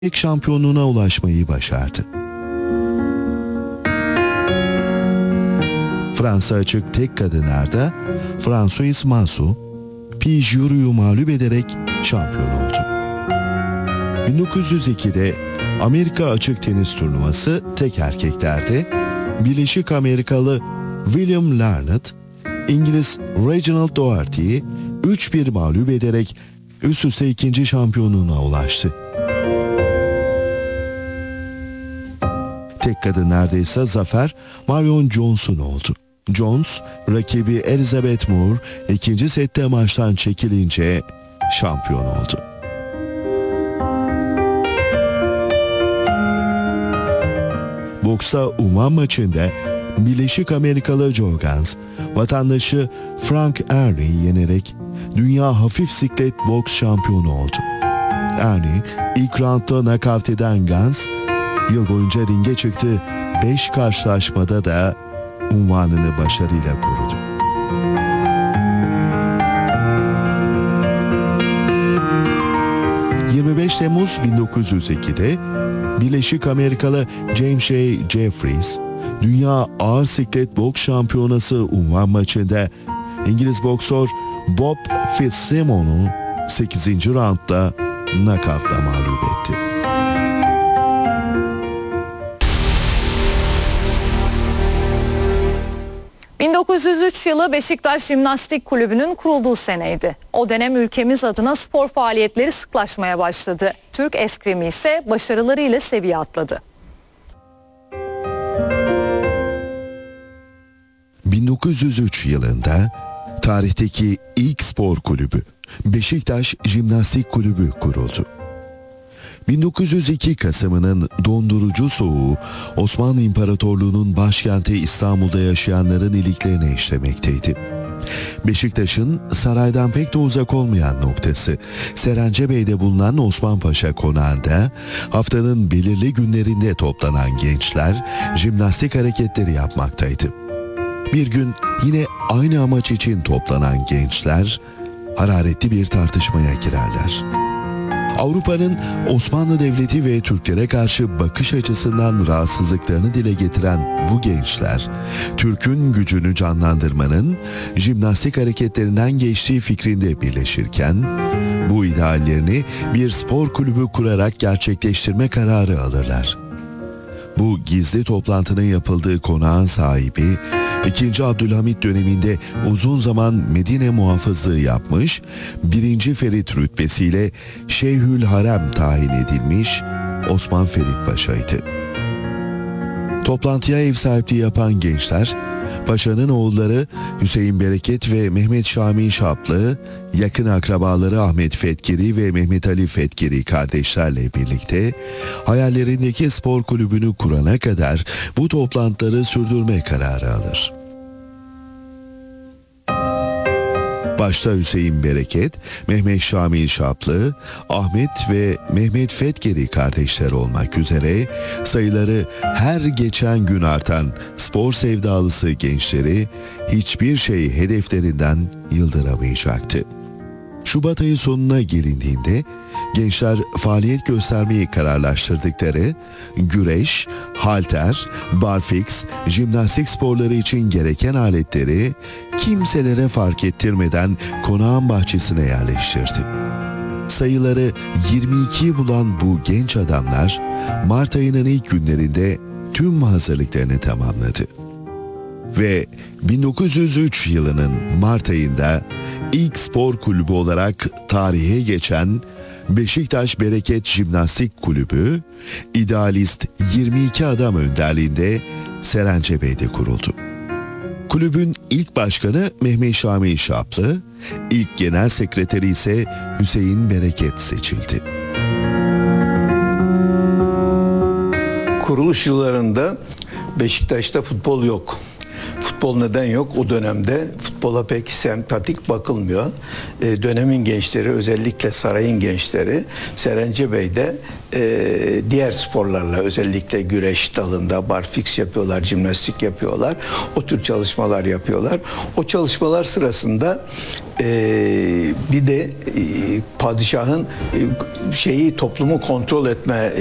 ilk şampiyonluğuna ulaşmayı başardı. Fransa açık tek kadınlarda Françoise Massou, Pi Juru'yu mağlup ederek şampiyon oldu. 1902'de Amerika açık tenis turnuvası tek erkeklerde Birleşik Amerikalı William Larned, İngiliz Reginald Doherty'yi 3-1 mağlup ederek üst üste ikinci şampiyonluğuna ulaştı. Tek kadınlarda ise zafer Marion Jones'un oldu. Jones, rakibi Elizabeth Moore ikinci sette maçtan çekilince şampiyon oldu. Boksta unvan maçında Birleşik Amerikalı Joe Gans, vatandaşı Frank Ernie'yi yenerek dünya hafif siklet boks şampiyonu oldu. Ernie, ilk roundda nakavt eden Gans, yıl boyunca ringe çıktı, 5 karşılaşmada da unvanını başarıyla korudu. ...25 Temmuz 1902'de Birleşik Amerikalı James J. Jeffries, Dünya Ağır Siklet Boks Şampiyonası unvan maçında İngiliz boksör Bob Fitzsimmons'u 8. roundda nakavtla mağlup etti. ...1903 yılı Beşiktaş Jimnastik Kulübü'nün kurulduğu seneydi. O dönem ülkemiz adına spor faaliyetleri sıklaşmaya başladı. Türk eskrimi ise başarılarıyla seviye atladı. 1903 yılında tarihteki ilk spor kulübü Beşiktaş Jimnastik Kulübü kuruldu. 1902 Kasım'ının dondurucu soğuğu Osmanlı İmparatorluğu'nun başkenti İstanbul'da yaşayanların iliklerine işlemekteydi. Beşiktaş'ın saraydan pek de uzak olmayan noktası Serencebey'de bulunan Osman Paşa Konağı'nda haftanın belirli günlerinde toplanan gençler jimnastik hareketleri yapmaktaydı. Bir gün yine aynı amaç için toplanan gençler hararetli bir tartışmaya girerler. Avrupa'nın Osmanlı Devleti ve Türklere karşı bakış açısından rahatsızlıklarını dile getiren bu gençler, Türk'ün gücünü canlandırmanın jimnastik hareketlerinden geçtiği fikrinde birleşirken, bu ideallerini bir spor kulübü kurarak gerçekleştirme kararı alırlar. Bu gizli toplantının yapıldığı konağın sahibi, 2. Abdülhamit döneminde uzun zaman Medine muhafızlığı yapmış, 1. Ferit rütbesiyle Şeyhülharem tayin edilmiş Osman Ferit Paşa'ydı. Toplantıya ev sahipliği yapan gençler, Paşa'nın oğulları Hüseyin Bereket ve Mehmet Şamil Şaplı, yakın akrabaları Ahmet Fetkiri ve Mehmet Ali Fetkiri kardeşlerle birlikte hayallerindeki spor kulübünü kurana kadar bu toplantıları sürdürme kararı alır. Başta Hüseyin Bereket, Mehmet Şamil Şaplı, Ahmet ve Mehmet Fetkiri kardeşler olmak üzere sayıları her geçen gün artan spor sevdalısı gençleri hiçbir şey hedeflerinden yıldıramayacaktı. Şubat ayı sonuna gelindiğinde gençler faaliyet göstermeyi kararlaştırdıkları güreş, halter, barfiks, jimnastik sporları için gereken aletleri kimselere fark ettirmeden konağın bahçesine yerleştirdi. Sayıları 22'yi bulan bu genç adamlar Mart ayının ilk günlerinde tüm hazırlıklarını tamamladı. Ve 1903 yılının Mart ayında ilk spor kulübü olarak tarihe geçen Beşiktaş Bereket Jimnastik Kulübü, idealist 22 adam önderliğinde Serencebey'de kuruldu. Kulübün ilk başkanı Mehmet Şamil Şaplı, ilk genel sekreteri ise Hüseyin Bereket seçildi. Kuruluş yıllarında Beşiktaş'ta futbol yok. futbol neden yok? O dönemde futbola pek sempatik bakılmıyor. Dönemin gençleri, özellikle sarayın gençleri Serencebey'de diğer sporlarla, özellikle güreş dalında barfiks yapıyorlar, jimnastik yapıyorlar. O tür çalışmalar yapıyorlar. O çalışmalar sırasında bir de padişahın toplumu kontrol etme